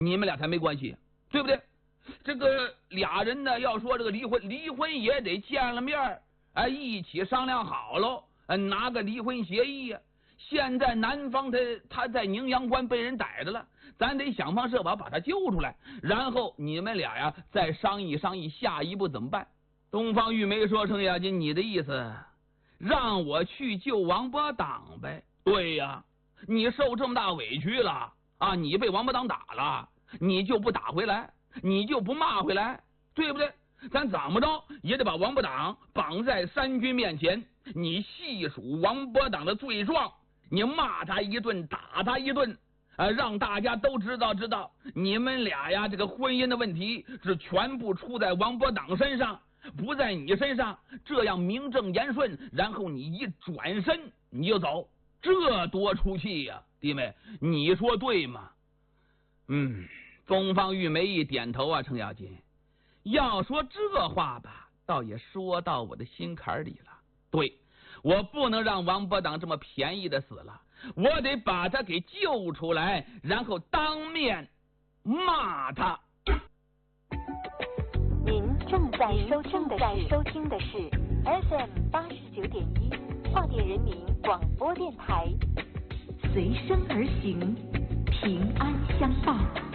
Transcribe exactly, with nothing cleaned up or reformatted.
你们俩才没关系，对不对？这个俩人呢，要说这个离婚，离婚也得见了面，哎，一起商量好喽，拿个离婚协议呀。现在男方他他在宁阳关被人逮着了，咱得想方设法把他救出来，然后你们俩呀再商议商议下一步怎么办。东方玉梅说：“程咬金，你的意思让我去救王八党呗？”对呀，你受这么大委屈了啊，你被王八党打了，你就不打回来，你就不骂回来，对不对？咱怎么着也得把王八党绑在三军面前，你细数王八党的罪状，你骂他一顿，打他一顿，呃，让大家都知道知道你们俩呀这个婚姻的问题是全部出在王八党身上，不在你身上，这样名正言顺，然后你一转身你就走，这多出气呀！弟妹，你说对吗？嗯，东方玉梅一点头啊，程咬金，要说这话吧，倒也说到我的心坎里了。对，我不能让王八党这么便宜的死了，我得把他给救出来，然后当面骂他。 您正在收听的是收听的是 F M 八十九点一跨店人民广播电台， 随声而行，平安相伴。